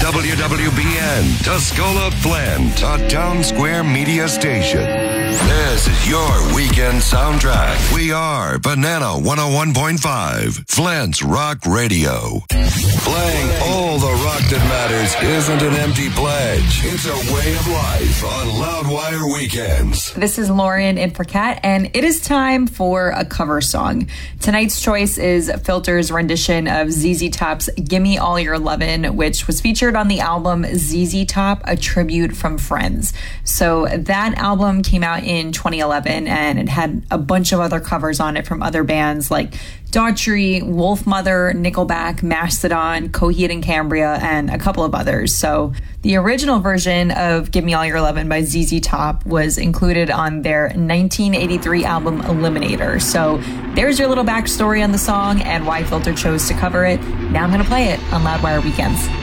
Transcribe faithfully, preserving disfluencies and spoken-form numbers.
W W B N, Tuscola Flint, a Town Square media station. This is your weekend soundtrack. We are Banana one oh one point five, Flint's Rock Radio. Playing all the rock that matters isn't an empty pledge. It's a way of life on Loudwire Weekends. This is Lauren in for Kat, and it is time for a cover song. Tonight's choice is Filter's rendition of Z Z Top's Gimme All Your Lovin', which was featured on the album Z Z Top, A Tribute from Friends. So that album came out in twenty eleven, and it had a bunch of other covers on it from other bands like Daughtry, Wolfmother, Nickelback, Mastodon, Coheed and Cambria, and a couple of others. So the original version of Give Me All Your Lovin' by Z Z Top was included on their nineteen eighty-three album Eliminator. So there's your little backstory on the song and why Filter chose to cover it. Now I'm going to play it on Loudwire Weekends.